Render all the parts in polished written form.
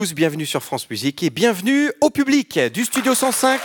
Bienvenue sur France Musique et bienvenue au public du Studio 105.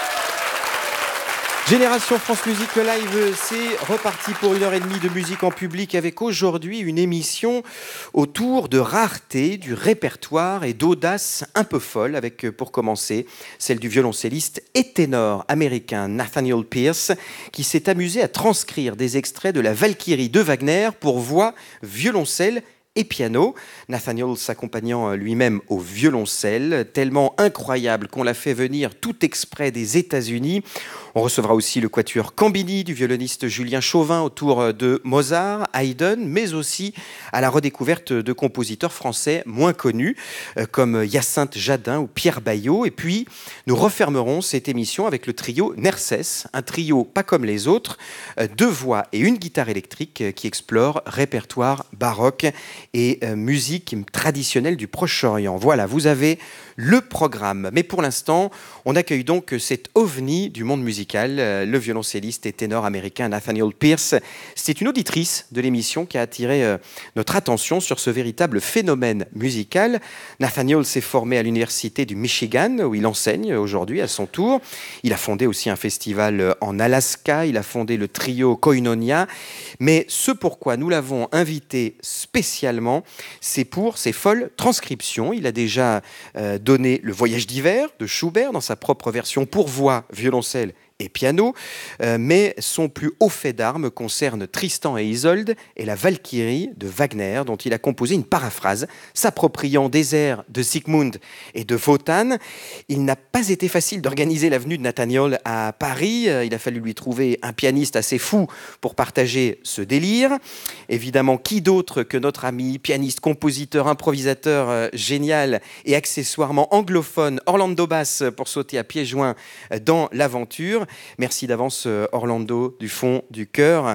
Génération France Musique, le live, c'est reparti pour 1h30 de musique en public avec aujourd'hui une émission autour de rareté, du répertoire et d'audace un peu folle avec, pour commencer, celle du violoncelliste et ténor américain Nathaniel Pierce qui s'est amusé à transcrire des extraits de la Valkyrie de Wagner pour voix, violoncelle et piano, Nathaniel s'accompagnant lui-même au violoncelle, tellement incroyable qu'on l'a fait venir tout exprès des États-Unis. On recevra aussi le quatuor Cambini du violoniste Julien Chauvin autour de Mozart, Haydn, mais aussi à la redécouverte de compositeurs français moins connus, comme Hyacinthe Jadin ou Pierre Baillot. Et puis, nous refermerons cette émission avec le trio Nercès, un trio pas comme les autres, 2 voix et une guitare électrique qui explore répertoire baroque et musique traditionnelle du Proche-Orient. Voilà, vous avez le programme. Mais pour l'instant, on accueille donc cet ovni du monde musical, le violoncelliste et ténor américain Nathaniel Pierce. C'est une auditrice de l'émission qui a attiré notre attention sur ce véritable phénomène musical. Nathaniel s'est formé à l'université du Michigan, où il enseigne aujourd'hui à son tour. Il a fondé aussi un festival en Alaska, il a fondé le trio Koinonia. Mais ce pourquoi nous l'avons invité spécialement, c'est pour ses folles transcriptions. Il a déjà donné Le Voyage d'hiver de Schubert dans sa propre version pour voix, violoncelle et piano, mais son plus haut fait d'armes concerne Tristan et Isolde et la Valkyrie de Wagner, dont il a composé une paraphrase, s'appropriant des airs de Siegmund et de Wotan. Il n'a pas été facile d'organiser la venue de Nathaniel à Paris. Il a fallu lui trouver un pianiste assez fou pour partager ce délire. Évidemment, qui d'autre que notre ami, pianiste, compositeur, improvisateur génial et accessoirement anglophone, Orlando Bass, pour sauter à pieds joints dans l'aventure. Merci d'avance Orlando du fond du cœur.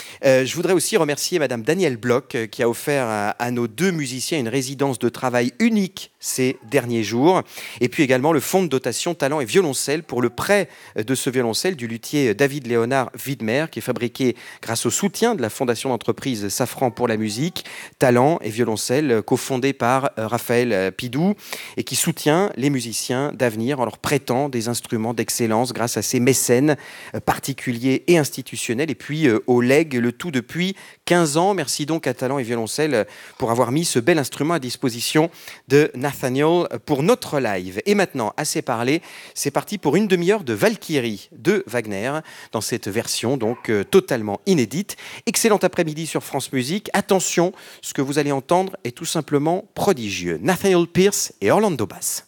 Je voudrais aussi remercier Madame Danielle Bloch qui a offert à nos 2 musiciens une résidence de travail unique ces derniers jours. Et puis également le fonds de dotation talent et violoncelle pour le prêt de ce violoncelle du luthier David Léonard Widmer qui est fabriqué grâce au soutien de la fondation d'entreprise Safran pour la musique, talent et violoncelle cofondé par Raphaël Pidou et qui soutient les musiciens d'avenir en leur prêtant des instruments d'excellence grâce à ses mécènes particuliers et institutionnels et puis au legs, le tout depuis 15 ans. Merci donc à Talent et Violoncelle pour avoir mis ce bel instrument à disposition de Nathaniel pour notre live. Et maintenant, assez parlé, c'est parti pour une demi-heure de Valkyrie de Wagner dans cette version donc totalement inédite. Excellent après-midi sur France Musique. Attention, ce que vous allez entendre est tout simplement prodigieux. Nathaniel Pierce et Orlando Bass.